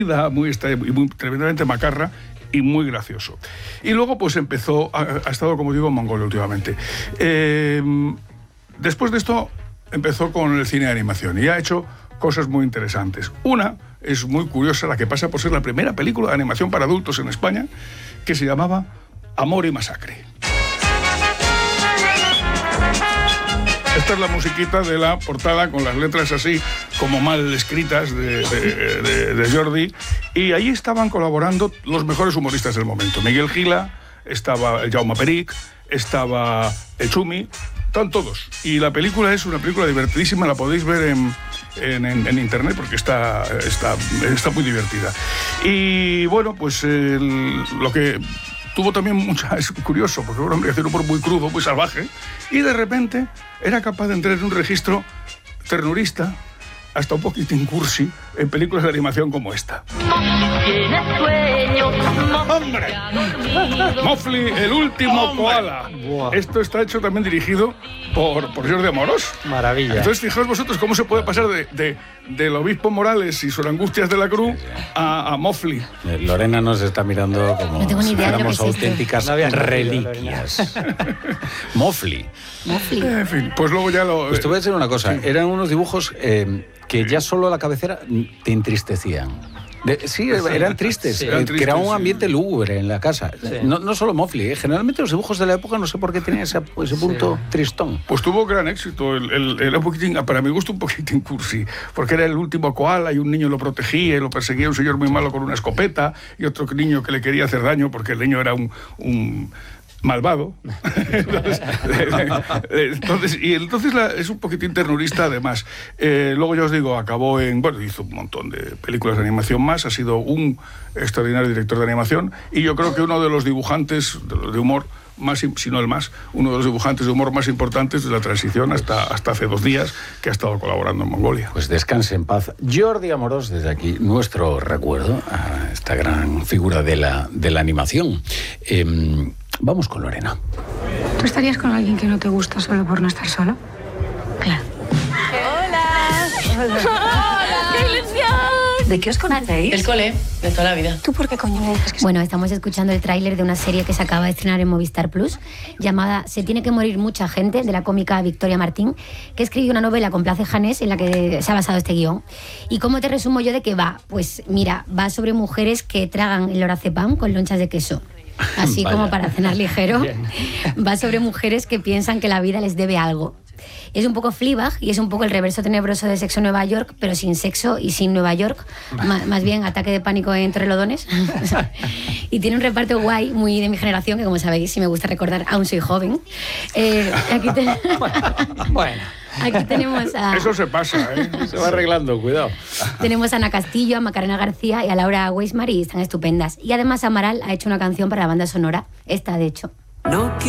muy tremendamente macarra y muy gracioso. Y luego pues ha estado, como digo, en Mongolia últimamente. Después de esto empezó con el cine de animación y ha hecho cosas muy interesantes. Una es muy curiosa, la que pasa por ser la primera película de animación para adultos en España, que se llamaba Amor y Masacre. Esta es la musiquita de la portada con las letras así como mal escritas de Jordi, y ahí estaban colaborando los mejores humoristas del momento. Miguel Gila, estaba el Jaume Peric, estaba el Chumi, están todos. Y la película es una película divertidísima, la podéis ver en internet porque está muy divertida. Y bueno, pues lo que tuvo también es curioso, porque era un hombre que hacía un humor muy crudo, muy salvaje, y de repente era capaz de entrar en un registro ternurista, hasta un poquitín cursi, en películas de animación como esta. ¡Hombre! Mowgli, el último koala. Buah. Esto está hecho también dirigido por Jordi Amorós. Maravilla. Entonces, fijaos vosotros cómo se puede pasar del obispo Morales y sus angustias de la cruz a Mowgli. Lorena nos está mirando como No tengo ni si idea de lo fuéramos que es esto. auténticas No había nacido, reliquias. Mowgli. En fin, pues luego ya lo... Pues te voy a decir una cosa. Sí. Eran unos dibujos que ya solo a la cabecera te entristecían. Sí, eran tristes, Sí, eran tristes, creaban un sí. ambiente lúgubre en la casa. Sí. No solo Mowgli, generalmente los dibujos de la época no sé por qué tenían ese punto tristón. Pues tuvo gran éxito, era un poquitín, para mi gusto un poquitín cursi, porque era el último koala y un niño lo protegía y lo perseguía un señor muy malo con una escopeta y otro niño que le quería hacer daño porque el niño era un malvado. entonces es un poquitín ternurista además. Luego ya os digo, hizo un montón de películas de animación más, ha sido un extraordinario director de animación y yo creo que uno de los dibujantes de humor más, si no el más, uno de los dibujantes de humor más importantes de la transición hasta hace 2 días, que ha estado colaborando en Mongolia. Pues descanse en paz. Jordi Amorós, desde aquí, nuestro recuerdo a esta gran figura de la animación. Vamos con Lorena. ¿Tú estarías con alguien que no te gusta solo por no estar solo? Claro. ¡Qué ilusión! ¿De qué os conocéis? El cole, de toda la vida. ¿Tú por qué coño me dices que Bueno, estamos escuchando el tráiler de una serie que se acaba de estrenar en Movistar Plus, llamada Se tiene que morir mucha gente, de la cómica Victoria Martín, que escribió una novela con Place Janés en la que se ha basado este guión. ¿Y cómo te resumo yo de qué va? Pues mira, va sobre mujeres que tragan el lorazepam con lonchas de queso. Así Vaya. como para cenar ligero. Va sobre mujeres que piensan que la vida les debe algo. Es un poco Fleabag y es un poco el reverso tenebroso de Sexo en Nueva York, pero sin sexo y sin Nueva York. Más bien Ataque de Pánico en Torrelodones. Y tiene un reparto guay, muy de mi generación, que como sabéis, si me gusta recordar, aún soy joven. Bueno. Aquí tenemos a... Eso se pasa, ¿eh? Se va arreglando, cuidado. Tenemos a Ana Castillo, a Macarena García y a Laura Weismar y están estupendas. Y además Amaral ha hecho una canción para la banda sonora, esta de hecho. No